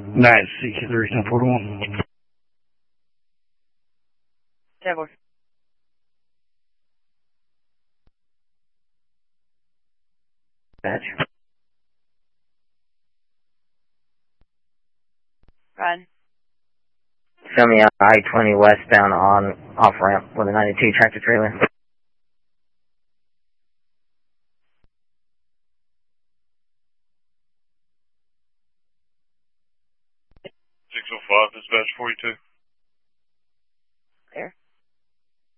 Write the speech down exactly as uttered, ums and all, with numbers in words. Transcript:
Nine C three ten forty one. ten four. Batch. Ryan. Show me I twenty westbound on off ramp with a ninety-two tractor trailer. six oh five, dispatch forty-two.